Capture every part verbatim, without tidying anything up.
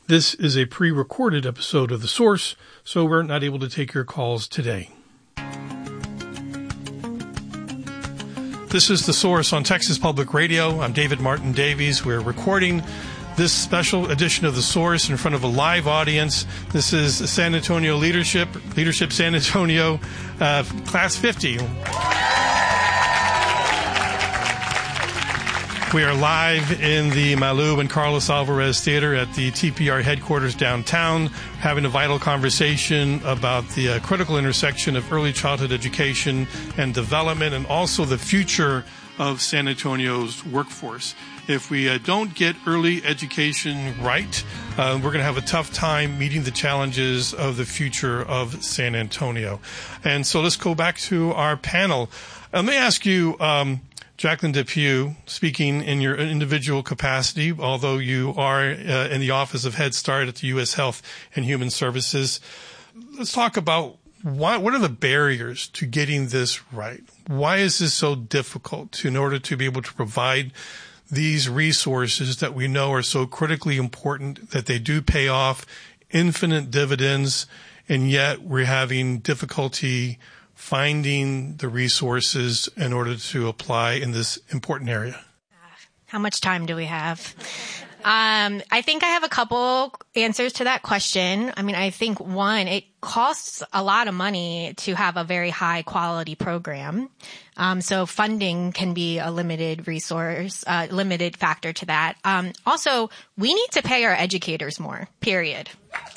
This is a pre-recorded episode of The Source, so we're not able to take your calls today. This is The Source on Texas Public Radio. I'm David Martin Davies. We're recording this special edition of The Source in front of a live audience. This is San Antonio Leadership, Leadership San Antonio, uh, Class fifty. We are live in the Malou and Carlos Alvarez Theater at the T P R headquarters downtown, having a vital conversation about the uh, critical intersection of early childhood education and development, and also the future of San Antonio's workforce. If we uh, don't get early education right, uh, we're going to have a tough time meeting the challenges of the future of San Antonio. And so let's go back to our panel. Uh, let me ask you, um, Jacqueline Depew, speaking in your individual capacity, although you are uh, in the Office of Head Start at the U S Health and Human Services. Let's talk about why, what are the barriers to getting this right? Why is this so difficult to, in order to be able to provide these resources that we know are so critically important, that they do pay off infinite dividends, and yet we're having difficulty finding the resources in order to apply in this important area? How much time do we have? Um, I think I have a couple answers to that question. I mean, I think one, it costs a lot of money to have a very high quality program. Um, so funding can be a limited resource, uh, limited factor to that. Um, also, we need to pay our educators more, period.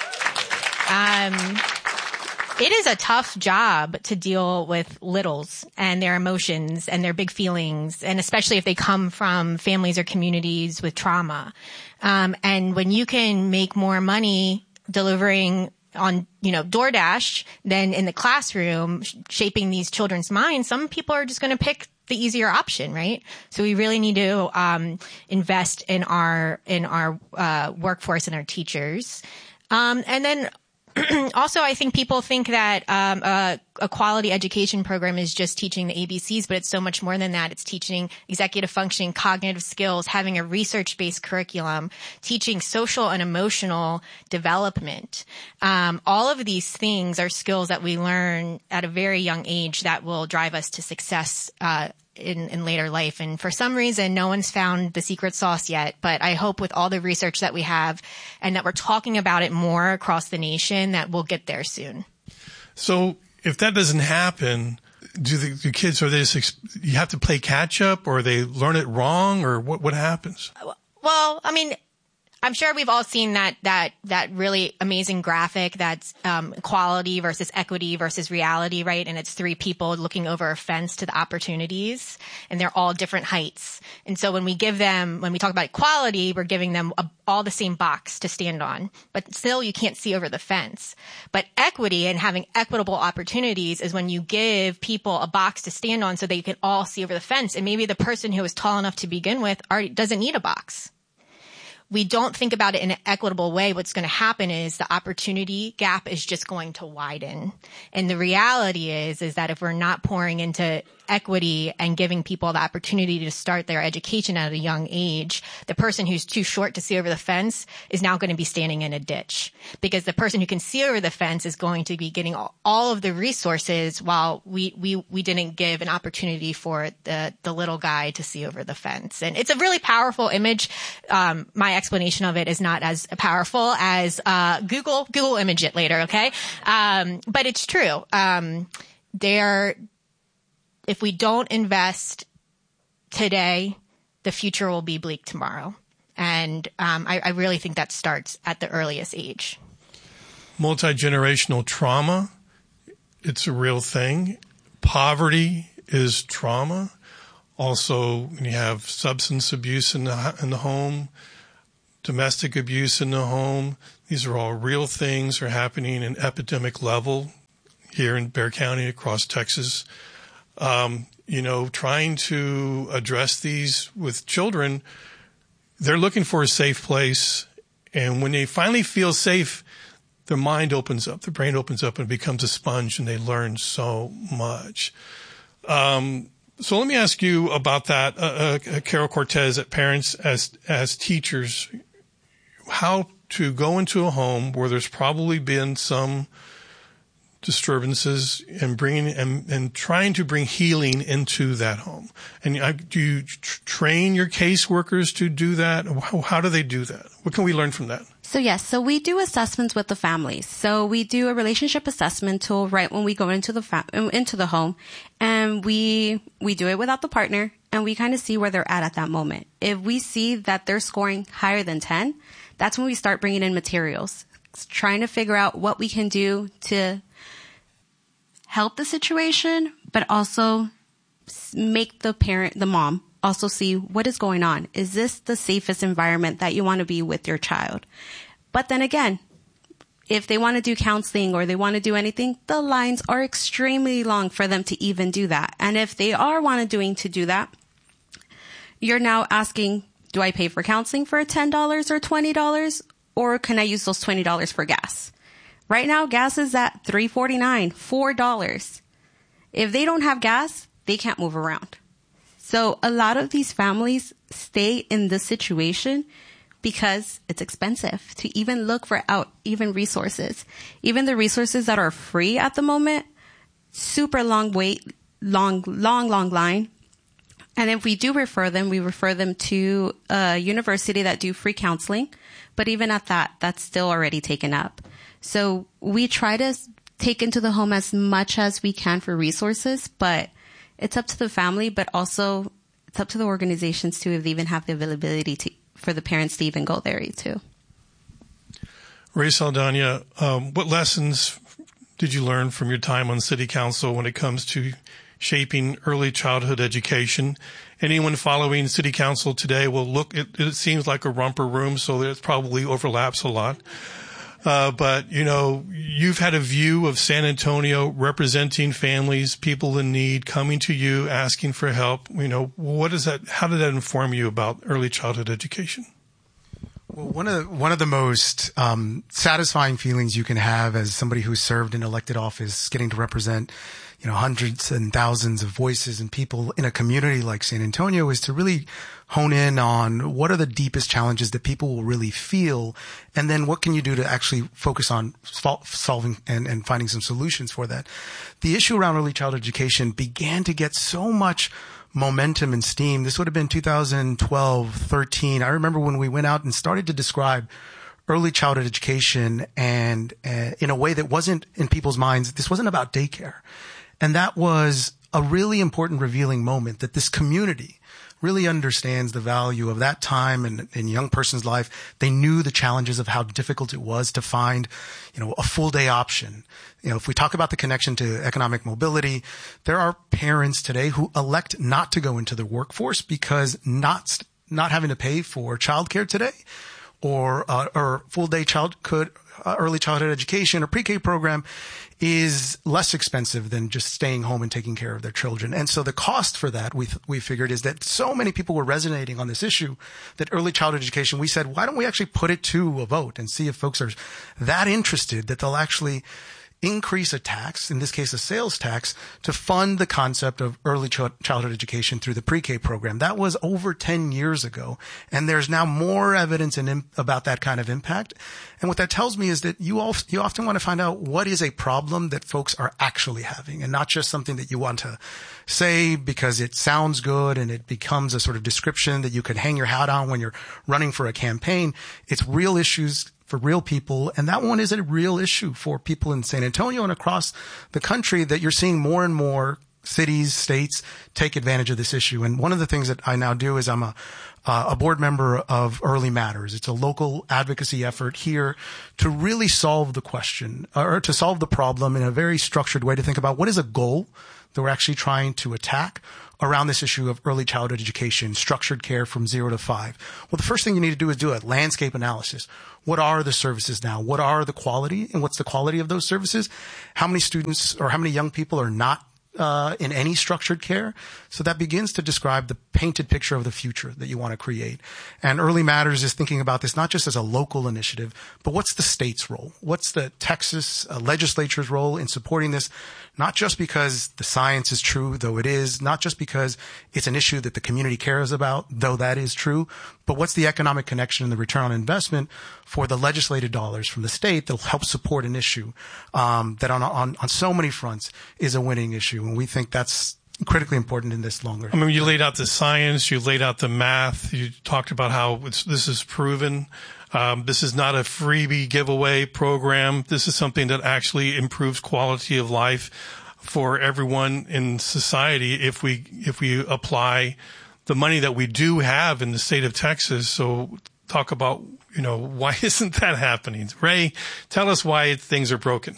Um, It is a tough job to deal with littles and their emotions and their big feelings, and especially if they come from families or communities with trauma. Um, and when you can make more money delivering on, you know, DoorDash than in the classroom shaping these children's minds, some people are just going to pick the easier option, right? So we really need to um, invest in our in our uh, workforce and our teachers, um, and then. Also, I think people think that um, a, a quality education program is just teaching the A B Cs, but it's so much more than that. It's teaching executive functioning, cognitive skills, having a research-based curriculum, teaching social and emotional development. Um, all of these things are skills that we learn at a very young age that will drive us to success uh In, in later life. And for some reason, no one's found the secret sauce yet. But I hope with all the research that we have and that we're talking about it more across the nation, that we'll get there soon. So if that doesn't happen, do the do kids, are they just, you have to play catch up, or they learn it wrong, or what, what happens? Well, I mean, I'm sure we've all seen that, that, that really amazing graphic that's, um, equality versus equity versus reality, right? And it's three people looking over a fence to the opportunities, and they're all different heights. And so when we give them, when we talk about equality, we're giving them a, all the same box to stand on, but still you can't see over the fence. But equity and having equitable opportunities is when you give people a box to stand on so they can all see over the fence. And maybe the person who was tall enough to begin with already doesn't need a box. We don't think about it in an equitable way. What's going to happen is the opportunity gap is just going to widen. And the reality is, is that if we're not pouring into equity and giving people the opportunity to start their education at a young age, the person who's too short to see over the fence is now going to be standing in a ditch, because the person who can see over the fence is going to be getting all, all of the resources, while we, we, we didn't give an opportunity for the, the little guy to see over the fence. And it's a really powerful image. Um, my explanation of it is not as powerful as, uh, Google, Google image it later. Okay. Um, but it's true. Um, they're, If we don't invest today, the future will be bleak tomorrow. And um, I, I really think that starts at the earliest age. Multi-generational trauma, it's a real thing. Poverty is trauma. Also, when you have substance abuse in the, in the home, domestic abuse in the home, these are all real things that are happening in epidemic level here in Bexar County, across Texas. Um, you know, trying to address these with children, they're looking for a safe place. And when they finally feel safe, their mind opens up, their brain opens up and becomes a sponge, and they learn so much. Um, so let me ask you about that, uh, uh, Carol Cortez, at Parents as, as Teachers. how to go into a home where there's probably been some disturbances and bringing and, and trying to bring healing into that home. And I, do you tr- train your caseworkers to do that? How, how do they do that? What can we learn from that? So yes, so we do assessments with the families. So we do a relationship assessment tool right when we go into the fa- into the home, and we we do it without the partner, and we kind of see where they're at at that moment. If we see that they're scoring higher than ten, that's when we start bringing in materials, trying to figure out what we can do to help the situation, but also make the parent, the mom, also see what is going on. Is this the safest environment that you want to be with your child? But then again, if they want to do counseling or they want to do anything, the lines are extremely long for them to even do that. And if they are want to doing to do that, you're now asking, do I pay for counseling for ten dollars or twenty dollars? Or can I use those twenty dollars for gas? Right now, gas is at three forty-nine, four dollars. If they don't have gas, they can't move around. So a lot of these families stay in this situation because it's expensive to even look for out, even resources. Even the resources that are free at the moment, super long wait, long, long, long line. And if we do refer them, we refer them to a university that do free counseling. But even at that, that's still already taken up. So we try to take into the home as much as we can for resources, but it's up to the family, but also it's up to the organizations too, if they even have the availability to, for the parents to even go there too. Ray Saldana, um, what lessons did you learn from your time on City Council when it comes to shaping early childhood education? Anyone following City Council today will look, it, it seems like a romper room, so it probably overlaps a lot. Uh, but, you know, you've had a view of San Antonio representing families, people in need, coming to you, asking for help. You know, what is that? How did that inform you about early childhood education? Well, one of the, one of the most um, satisfying feelings you can have as somebody who's served in elected office, getting to represent, you know, hundreds and thousands of voices and people in a community like San Antonio, is to really hone in on what are the deepest challenges that people will really feel, and then what can you do to actually focus on sol- solving and, and finding some solutions for that. The issue around early childhood education began to get so much momentum and steam. This would have been two thousand twelve, thirteen. I remember when we went out and started to describe early childhood education, and uh, in a way that wasn't in people's minds, this wasn't about daycare. And that was a really important revealing moment, that this community really understands the value of that time in, in a young person's life. They knew the challenges of how difficult it was to find, you know, a full day option. You know, if we talk about the connection to economic mobility, there are parents today who elect not to go into the workforce because not, not having to pay for childcare today, or, uh, or full day childhood, uh, early childhood education or pre-K program is less expensive than just staying home and taking care of their children. And so the cost for that, we we figured, is that so many people were resonating on this issue that early childhood education, we said, why don't we actually put it to a vote and see if folks are that interested that they'll actually increase a tax, in this case a sales tax, to fund the concept of early ch- childhood education through the pre-K program. That was over ten years ago, and there's now more evidence in, in, about that kind of impact. And what that tells me is that you all, you often want to find out what is a problem that folks are actually having, and not just something that you want to say because it sounds good and it becomes a sort of description that you could hang your hat on when you're running for a campaign. It's real issues for real people, and that one is a real issue for people in San Antonio and across the country, that you're seeing more and more cities, states take advantage of this issue. And one of the things that I now do is I'm a uh, a board member of Early Matters. It's a local advocacy effort here to really solve the question, or to solve the problem in a very structured way, to think about what is a goal that we're actually trying to attack around this issue of early childhood education, structured care from zero to five. Well, the first thing you need to do is do a landscape analysis. What are the services now? What are the quality, and what's the quality of those services? How many students or how many young people are not uh, in any structured care. So that begins to describe the painted picture of the future that you want to create. And Early Matters is thinking about this not just as a local initiative, but what's the state's role? What's the Texas uh, legislature's role in supporting this? Not just because the science is true, though it is, not just because it's an issue that the community cares about, though that is true, but what's the economic connection and the return on investment for the legislated dollars from the state that will help support an issue um, that on, on on so many fronts is a winning issue. And we think that's critically important in this longer. I mean, you laid out the science, you laid out the math, you talked about how it's, this is proven. Um, this is not a freebie giveaway program. This is something that actually improves quality of life for everyone in society if we if we apply the money that we do have in the state of Texas. So talk about, you know, why isn't that happening? Ray, tell us why things are broken.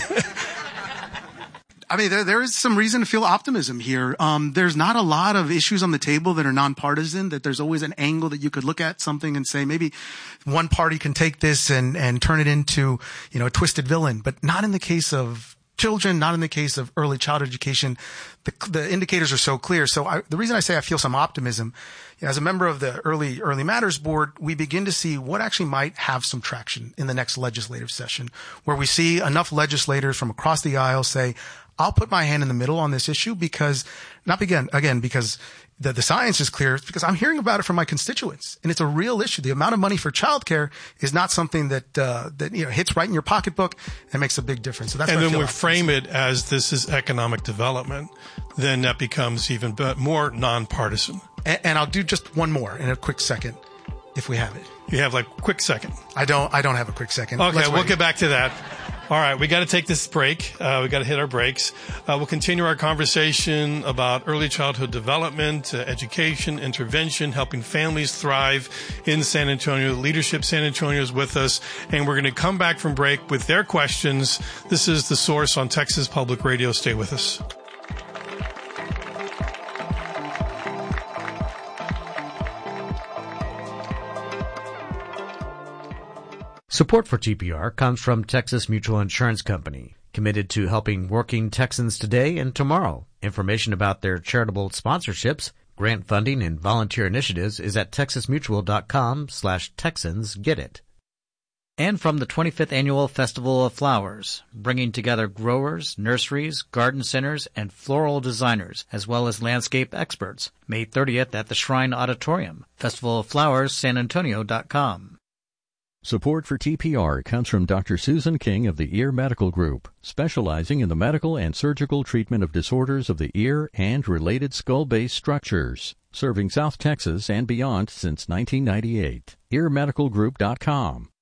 I mean, there, there is some reason to feel optimism here. Um, there's not a lot of issues on the table that are nonpartisan, that there's always an angle that you could look at something and say, maybe one party can take this and, and turn it into, you know, a twisted villain, but not in the case of children, not in the case of early childhood education. The, the indicators are so clear. So I, the reason I say I feel some optimism, you know, as a member of the Early Early Matters Board, we begin to see what actually might have some traction in the next legislative session, where we see enough legislators from across the aisle say, I'll put my hand in the middle on this issue because, not again, again, because the, the science is clear, it's because I'm hearing about it from my constituents, and it's a real issue. The amount of money for childcare is not something that, uh, that, you know, hits right in your pocketbook and makes a big difference. So that's and why I then feel we optimistic. frame it as this is economic development, then that becomes even more nonpartisan. And, and I'll do just one more in a quick second, if we have it. You have like a quick second. I don't, I don't have a quick second. Okay, Let's we'll wait. get back to that. All right, we got to take this break. Uh, we got to hit our breaks. Uh, we'll continue our conversation about early childhood development, uh, education, intervention, helping families thrive in San Antonio. Leadership San Antonio is with us, and we're going to come back from break with their questions. This is The Source on Texas Public Radio. Stay with us. Support for T P R comes from Texas Mutual Insurance Company, committed to helping working Texans today and tomorrow. Information about their charitable sponsorships, grant funding, and volunteer initiatives is at texasmutual.com slash Texans get it. And from the twenty-fifth Annual Festival of Flowers, bringing together growers, nurseries, garden centers, and floral designers, as well as landscape experts, May thirtieth at the Shrine Auditorium, festival of flowers san antonio dot com. Support for T P R comes from Doctor Susan King of the Ear Medical Group, specializing in the medical and surgical treatment of disorders of the ear and related skull-based structures, serving South Texas and beyond since nineteen ninety-eight. ear medical group dot com.